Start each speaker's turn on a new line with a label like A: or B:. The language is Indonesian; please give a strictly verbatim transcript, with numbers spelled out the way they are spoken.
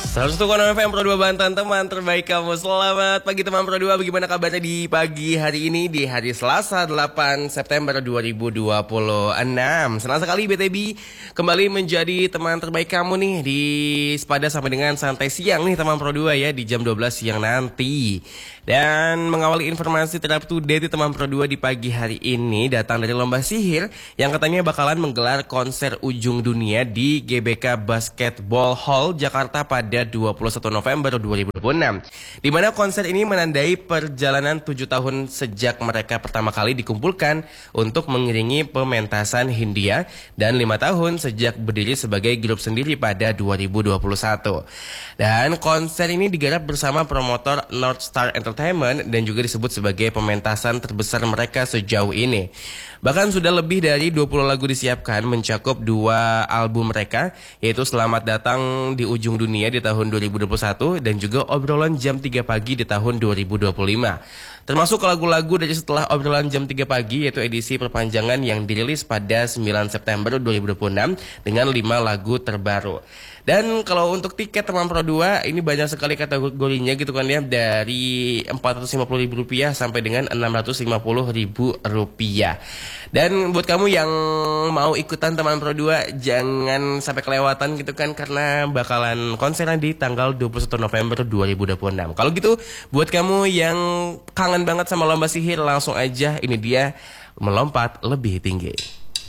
A: seratus satu koma enam F M Pro dua Banten, teman terbaik kamu. Selamat pagi teman Pro dua, bagaimana kabarnya di pagi hari ini, di hari Selasa delapan September dua ribu dua puluh enam. Senang sekali B T B kembali menjadi teman terbaik kamu nih di sepada sampai dengan santai siang nih teman Pro dua ya, di jam dua belas siang nanti. Dan mengawali informasi terhadap to date teman Pro dua di pagi hari ini datang dari Lomba Sihir yang katanya bakalan menggelar konser ujung dunia di G B K Basketball Hall Jakarta pada dua puluh satu November dua ribu dua puluh enam. Di mana konser ini menandai perjalanan tujuh tahun sejak mereka pertama kali dikumpulkan untuk mengiringi pementasan Hindia dan lima tahun sejak berdiri sebagai grup sendiri pada dua ribu dua puluh satu. Dan konser ini digarap bersama promotor North Star Entertainment dan juga disebut sebagai pementasan terbesar mereka sejauh ini. Bahkan sudah lebih dari dua puluh lagu disiapkan mencakup dua album mereka, yaitu Selamat Datang di Ujung Dunia di tahun dua ribu dua puluh satu dan juga Obrolan Jam tiga Pagi di tahun dua ribu dua puluh lima. Termasuk lagu-lagu dari setelah Obrolan Jam tiga Pagi, yaitu edisi perpanjangan yang dirilis pada sembilan September dua ribu dua puluh enam dengan lima lagu terbaru. Dan kalau untuk tiket teman Pro dua, ini banyak sekali kategorinya gitu kan ya, dari empat ratus lima puluh ribu rupiah sampai dengan enam ratus lima puluh ribu rupiah. Dan buat kamu yang mau ikutan teman Pro dua, jangan sampai kelewatan gitu kan, karena bakalan konsernya di tanggal dua puluh satu November dua ribu dua puluh enam. Kalau gitu, buat kamu yang kangen banget sama Lomba Sihir, langsung aja ini dia Melompat Lebih Tinggi.